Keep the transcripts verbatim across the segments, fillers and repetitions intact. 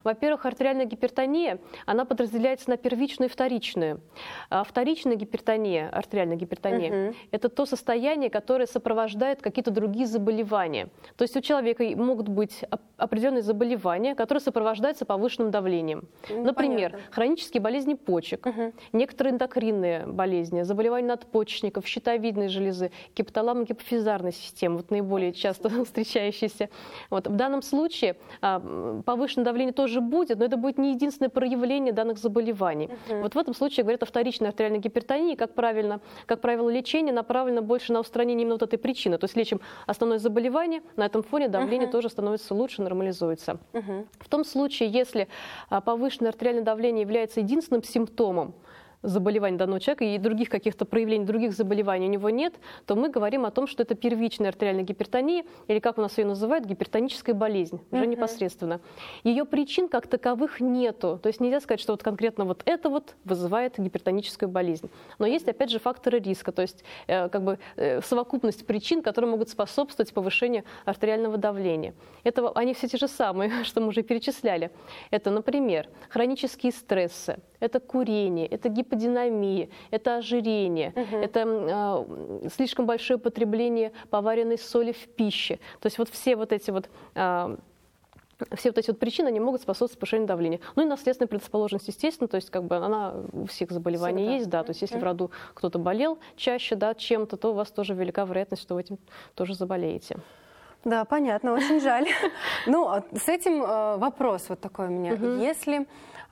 Во-первых, артериальная гипертония, она подразделяется на первичную и вторичную. А вторичная гипертония, артериальная гипертония, uh-huh. это то состояние, которое сопровождает какие-то другие заболевания. То есть у человека могут быть определенные заболевания, которые сопровождаются повышенным давлением. Uh-huh. Например, Понятно. хронические болезни почек, uh-huh. некоторые эндокринные болезни, заболевания надпочечников, щитовидной железы, гипоталамо-гипофизарной системы, вот наиболее часто встречающиеся. Вот. В данном случае повышенное давление тоже будет, но это будет не единственное проявление данных заболеваний. Uh-huh. Вот в этом случае говорят о вторичной артериальной гипертонии. Как правильно, как правило, лечение направлено больше на устранение именно вот этой причины. То есть лечим основное заболевание, на этом фоне давление uh-huh. тоже становится лучше, нормализуется. Uh-huh. В том случае, если повышенное артериальное давление является единственным симптомом заболеваний данного человека и других каких-то проявлений других заболеваний у него нет, то мы говорим о том, что это первичная артериальная гипертония, или как у нас ее называют, гипертоническая болезнь, уже uh-huh. непосредственно. Ее причин как таковых нету, то есть нельзя сказать, что вот конкретно вот это вот вызывает гипертоническую болезнь. Но есть, опять же, факторы риска, то есть э, как бы э, совокупность причин, которые могут способствовать повышению артериального давления. Это, они все те же самые, что мы уже перечисляли. Это, например, хронические стрессы, это курение, это гиподинамия, это ожирение, uh-huh. это э, слишком большое потребление поваренной соли в пище. То есть вот все вот эти вот э, все вот эти вот причины, они могут способствовать повышению давления. Ну и наследственная предрасположенность, естественно, то есть как бы она у всех заболеваний Всегда. есть, да, то есть если uh-huh. в роду кто-то болел чаще, да, чем-то, то у вас тоже велика вероятность, что вы этим тоже заболеете. Да, понятно, очень жаль. Ну, с этим вопрос вот такой у меня. Если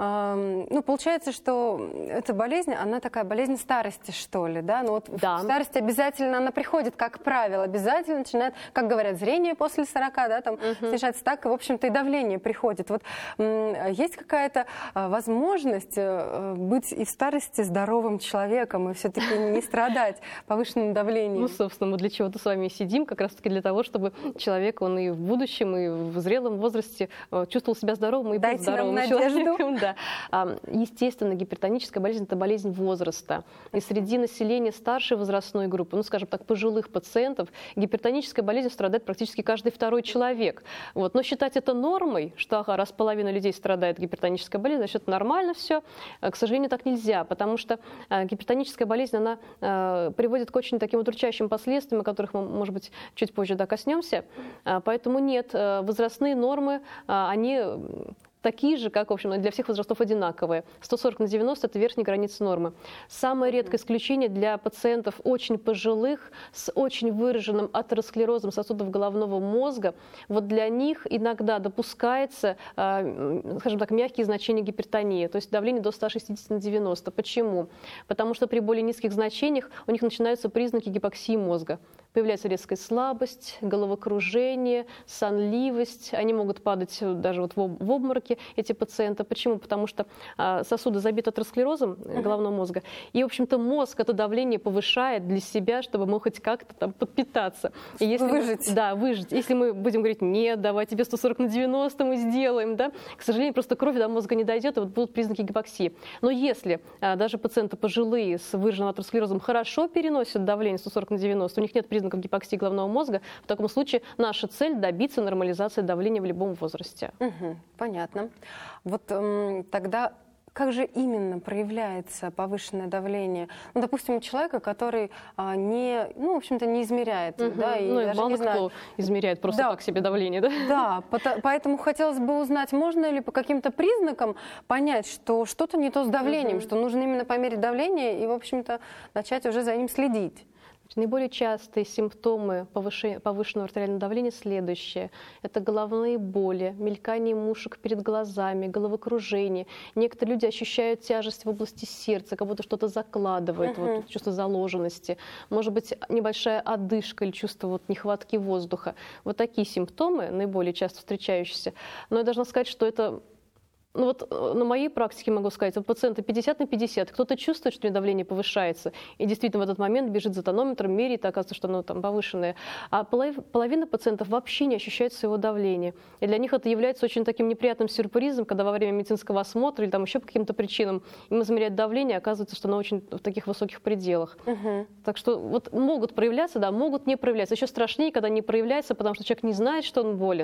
ну, получается, что эта болезнь, она такая болезнь старости, что ли, да? Ну, вот да. в старости обязательно она приходит, как правило, обязательно начинает, как говорят, зрение после сорока, да, там, uh-huh. снижается, так, и, в общем-то, и давление приходит. Вот есть какая-то возможность быть и в старости здоровым человеком, и все-таки не страдать повышенным давлением? Ну, собственно, мы для чего-то с вами сидим, как раз-таки для того, чтобы человек, он и в будущем, и в зрелом возрасте чувствовал себя здоровым и был Дайте здоровым нам человеком. Да. Естественно, гипертоническая болезнь – это болезнь возраста. И среди населения старшей возрастной группы, ну, скажем так, пожилых пациентов, гипертоническая болезнь страдает практически каждый второй человек. Вот. Но считать это нормой, что ага, раз половина людей страдает гипертонической болезнью, значит, это нормально все, к сожалению, так нельзя, потому что гипертоническая болезнь, она приводит к очень таким удручающим последствиям, о которых мы, может быть, чуть позже да, коснемся. Поэтому нет, возрастные нормы, они такие же, как, в общем, для всех возрастов одинаковые. сто сорок на девяносто – это верхняя граница нормы. Самое редкое исключение для пациентов очень пожилых, с очень выраженным атеросклерозом сосудов головного мозга. Вот для них иногда допускается, скажем так, мягкие значения гипертонии, то есть давление до ста шестидесяти на девяносто. Почему? Потому что при более низких значениях у них начинаются признаки гипоксии мозга. Появляется резкая слабость, головокружение, сонливость. Они могут падать даже вот в обмороке, эти пациенты. Почему? Потому что сосуды забиты атеросклерозом головного мозга. И, в общем-то, мозг это давление повышает для себя, чтобы мы хоть как-то там подпитаться. И если выжить. Мы, да, выжить. Если мы будем говорить, нет, давай тебе сто сорок на девяносто мы сделаем, да, к сожалению, просто кровь до мозга не дойдет, и вот будут признаки гипоксии. Но если даже пациенты пожилые с выраженным атеросклерозом хорошо переносят давление сто сорок на девяносто, у них нет признаков гипоксии головного мозга, в таком случае наша цель добиться нормализации давления в любом возрасте. Угу, понятно. Вот эм, тогда как же именно проявляется повышенное давление? Ну, допустим, у человека, который а, не, ну, в общем-то, не измеряет, угу. да, и ну, даже мало не кто знает. измеряет просто да. так себе давление, да? Да, поэтому хотелось бы узнать, можно ли по каким-то признакам понять, что что-то не то с давлением, угу. что нужно именно померить давление и, в общем-то, начать уже за ним следить. Наиболее частые симптомы повышенного артериального давления следующие. Это головные боли, мелькание мушек перед глазами, головокружение. Некоторые люди ощущают тяжесть в области сердца, как будто что-то закладывает, uh-huh. вот, чувство заложенности. Может быть, небольшая одышка или чувство вот, нехватки воздуха. Вот такие симптомы, наиболее часто встречающиеся. Но я должна сказать, что это... Ну вот на моей практике могу сказать, вот пациенты пятьдесят на пятьдесят, кто-то чувствует, что у него давление повышается, и действительно в этот момент бежит за тонометром, меряет, оказывается, что оно там повышенное. А половина пациентов вообще не ощущает своего давления. И для них это является очень таким неприятным сюрпризом, когда во время медицинского осмотра или там еще по каким-то причинам им измеряют давление, оказывается, что оно очень в таких высоких пределах. Угу. Так что вот могут проявляться, да, могут не проявляться. Еще страшнее, когда не проявляется, потому что человек не знает, что он болен.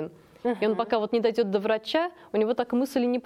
И он пока вот не дойдет до врача, у него так мысль и не